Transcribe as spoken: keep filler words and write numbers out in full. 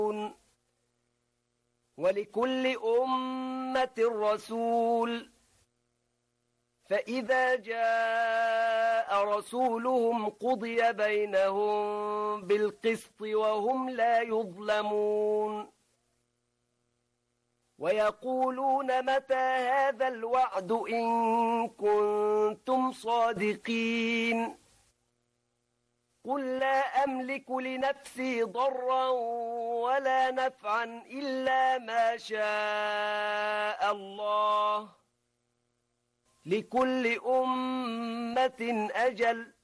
ولكل أمة رسول فإذا جاء رسولهم قضي بينهم بالقسط وهم لا يظلمون ويقولون متى هذا الوعد إن كنتم صادقين قل لا أملك لنفسي ضرا ولا نفعا إلا ما شاء الله لكل أمة أجل